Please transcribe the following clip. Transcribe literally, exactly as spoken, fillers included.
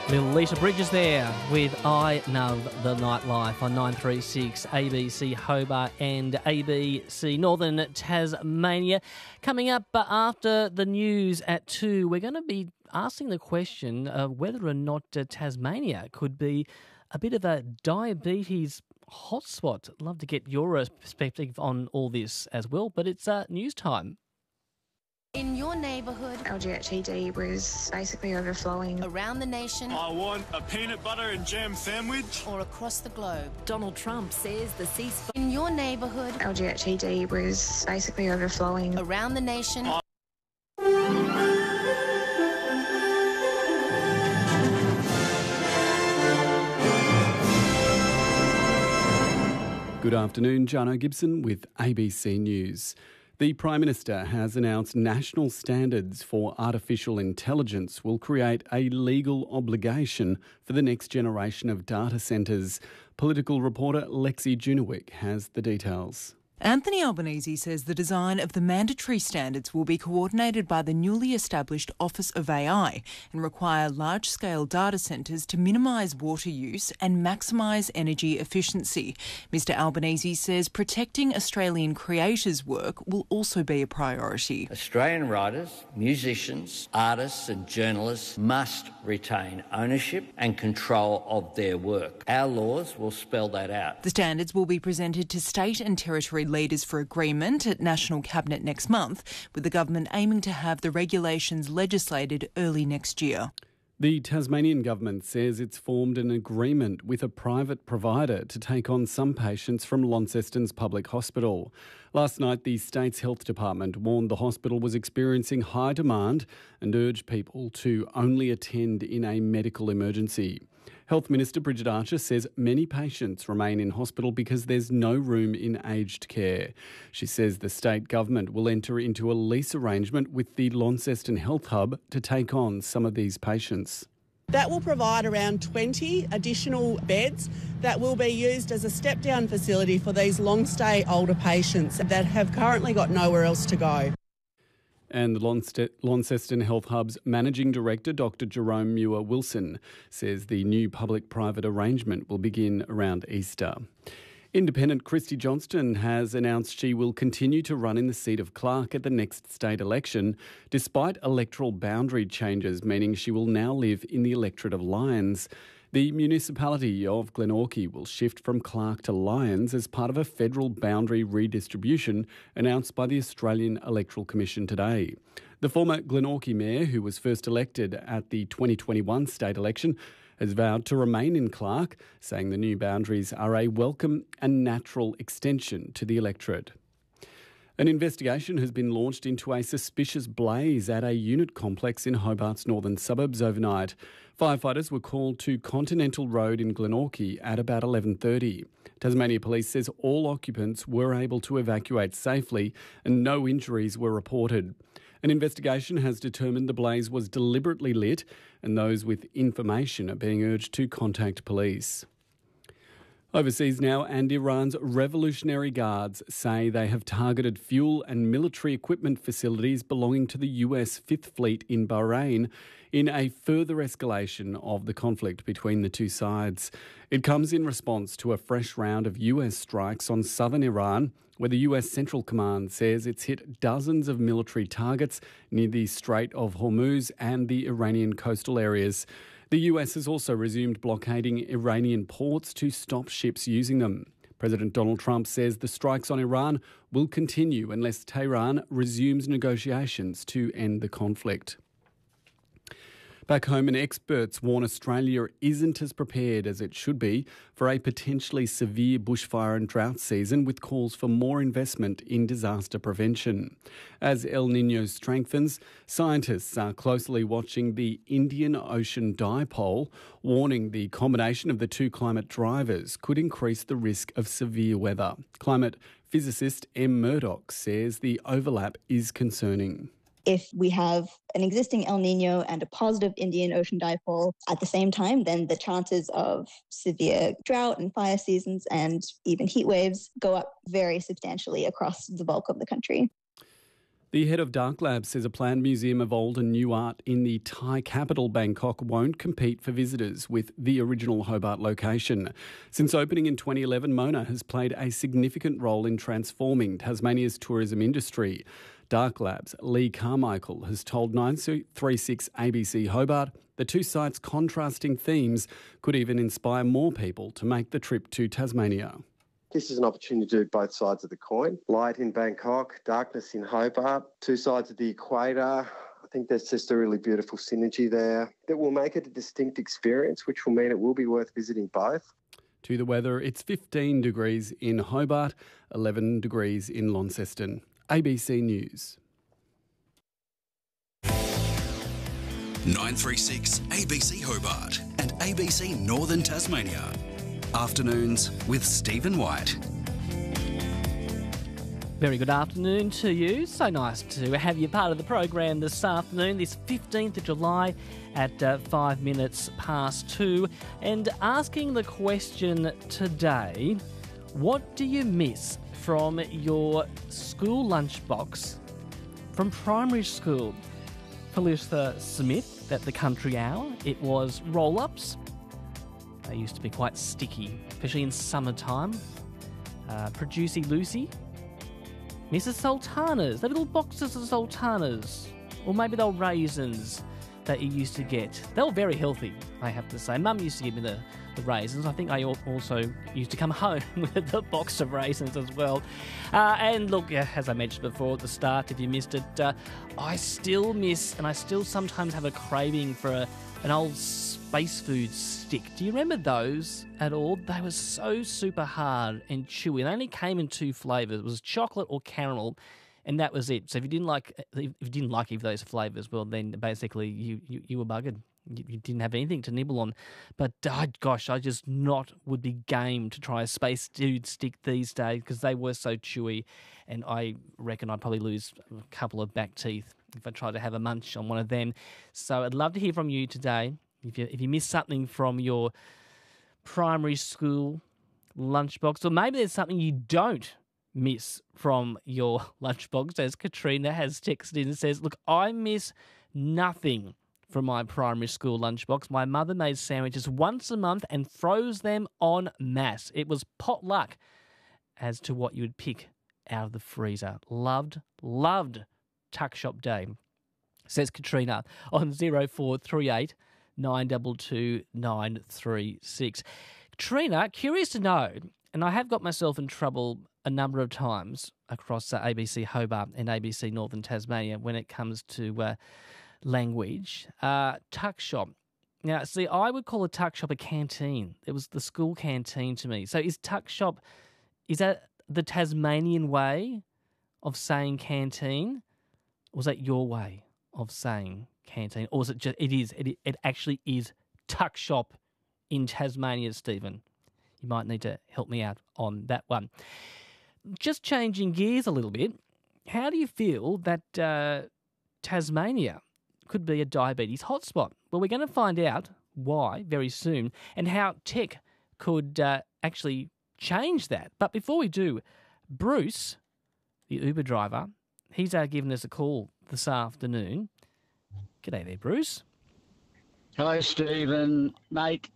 Little Lisa Bridges there with I Know the Nightlife on nine three six A B C Hobart and A B C Northern Tasmania. Coming up uh, after the news at two, we're going to be asking the question of whether or not uh, Tasmania could be a bit of a diabetes hotspot. I'd love to get your uh, perspective on all this as well, but it's uh, news time. In your neighbourhood, L G H E D was basically overflowing. Around the nation, I want a peanut butter and jam sandwich. Or across the globe. Donald Trump says the ceasefire. In your neighbourhood, L G H E D was basically overflowing. Around the nation. I- Good afternoon, Jono Gibson with A B C News. The Prime Minister has announced national standards for artificial intelligence will create a legal obligation for the next generation of data centres. Political reporter Lexi Junowick has the details. Anthony Albanese says the design of the mandatory standards will be coordinated by the newly established Office of A I and require large-scale data centres to minimise water use and maximise energy efficiency. Mister Albanese says protecting Australian creators' work will also be a priority. Australian writers, musicians, artists and journalists must retain ownership and control of their work. Our laws will spell that out. The standards will be presented to state and territory leaders for agreement at National Cabinet next month, with the government aiming to have the regulations legislated early next year. The Tasmanian government says it's formed an agreement with a private provider to take on some patients from Launceston's public hospital. Last night, the state's health department warned the hospital was experiencing high demand and urged people to only attend in a medical emergency. Health Minister Bridget Archer says many patients remain in hospital because there's no room in aged care. She says the state government will enter into a lease arrangement with the Launceston Health Hub to take on some of these patients. That will provide around twenty additional beds that will be used as a step-down facility for these long-stay older patients that have currently got nowhere else to go. And the Launceston Health Hub's Managing Director, Doctor Jerome Muir-Wilson, says the new public-private arrangement will begin around Easter. Independent Christy Johnston has announced she will continue to run in the seat of Clark at the next state election, despite electoral boundary changes, meaning she will now live in the electorate of Lyons. The municipality of Glenorchy will shift from Clark to Lyons as part of a federal boundary redistribution announced by the Australian Electoral Commission today. The former Glenorchy mayor, who was first elected at the twenty twenty-one state election, has vowed to remain in Clark, saying the new boundaries are a welcome and natural extension to the electorate. An investigation has been launched into a suspicious blaze at a unit complex in Hobart's northern suburbs overnight. Firefighters were called to Continental Road in Glenorchy at about eleven thirty. Tasmania Police says all occupants were able to evacuate safely and no injuries were reported. An investigation has determined the blaze was deliberately lit and those with information are being urged to contact police. Overseas now, and Iran's Revolutionary Guards say they have targeted fuel and military equipment facilities belonging to the U S Fifth Fleet in Bahrain in a further escalation of the conflict between the two sides. It comes in response to a fresh round of U S strikes on southern Iran, where the U S Central Command says it's hit dozens of military targets near the Strait of Hormuz and the Iranian coastal areas. The U S has also resumed blockading Iranian ports to stop ships using them. President Donald Trump says the strikes on Iran will continue unless Tehran resumes negotiations to end the conflict. Back home, and experts warn Australia isn't as prepared as it should be for a potentially severe bushfire and drought season, with calls for more investment in disaster prevention. As El Niño strengthens, scientists are closely watching the Indian Ocean dipole, warning the combination of the two climate drivers could increase the risk of severe weather. Climate physicist Em Murdoch says the overlap is concerning. If we have an existing El Nino and a positive Indian Ocean dipole at the same time, then the chances of severe drought and fire seasons and even heat waves go up very substantially across the bulk of the country. The head of Dark Labs says a planned museum of old and new art in the Thai capital, Bangkok, won't compete for visitors with the original Hobart location. Since opening in twenty eleven, Mona has played a significant role in transforming Tasmania's tourism industry. Dark Labs' Lee Carmichael has told nine three six A B C Hobart the two sites' contrasting themes could even inspire more people to make the trip to Tasmania. This is an opportunity to do both sides of the coin. Light in Bangkok, darkness in Hobart, two sides of the equator. I think there's just a really beautiful synergy there that will make it a distinct experience, which will mean it will be worth visiting both. To the weather, it's fifteen degrees in Hobart, eleven degrees in Launceston. A B C News. nine three six A B C Hobart and A B C Northern Tasmania. Afternoons with Stephen White. Very good afternoon to you. So nice to have you part of the program this afternoon, this fifteenth of July at uh, five minutes past two. And asking the question today, what do you miss from your school lunchbox from primary school? Felicity Smith at the Country Hour, it was roll-ups. They used to be quite sticky, especially in summertime. Uh, Producy Lucy. Missus Sultanas, the little boxes of Sultanas. Or maybe they were raisins that you used to get. They were very healthy, I have to say. Mum used to give me the, the raisins. I think I also used to come home with a box of raisins as well. Uh, and look, as I mentioned before at the start, if you missed it, uh, I still miss, and I still sometimes have a craving for a, an old Space Food stick. Do you remember those at all? They were so super hard and chewy. They only came in two flavours. It was chocolate or caramel, and that was it. So if you didn't like, if you didn't like either of those flavours, well, then basically you, you, you were buggered. You, you didn't have anything to nibble on. But uh, gosh, I just not would be game to try a Space Dude stick these days because they were so chewy, and I reckon I'd probably lose a couple of back teeth if I tried to have a munch on one of them. So I'd love to hear from you today. If you if you missed something from your primary school lunchbox, or maybe there's something you don't miss from your lunchbox, as Katrina has texted in and says, look, I miss nothing from my primary school lunchbox. My mother made sandwiches once a month and froze them en masse. It was potluck as to what you would pick out of the freezer. Loved, loved Tuck Shop Day, says Katrina on zero four three eight nine two two nine three six. Katrina, curious to know, and I have got myself in trouble a number of times across uh, A B C Hobart and A B C Northern Tasmania when it comes to uh, language. Uh, tuck shop. Now, see, I would call a tuck shop a canteen. It was the school canteen to me. So is tuck shop, is that the Tasmanian way of saying canteen? Or was that your way of saying canteen? Or is it just, it is, it, it actually is tuck shop in Tasmania, Stephen? You might need to help me out on that one. Just changing gears a little bit, how do you feel that uh, Tasmania could be a diabetes hotspot? Well, we're going to find out why very soon and how tech could uh, actually change that. But before we do, Bruce, the Uber driver, he's uh, given us a call this afternoon. G'day there, Bruce. Hello, Stephen. Mate,